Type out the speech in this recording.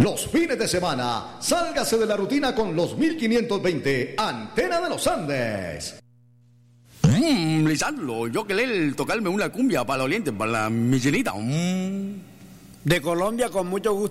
Los fines de semana, sálgase de la rutina con los 1520, Antena de los Andes. Lisandro, yo querer tocarme una cumbia para la oriente, para la Michelita. De Colombia, con mucho gusto.